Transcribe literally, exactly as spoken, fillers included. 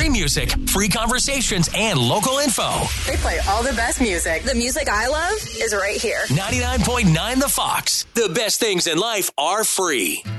free music, free conversations, and local info. They play all the best music. The music I love is right here. ninety-nine point nine The Fox. The best things in life are free.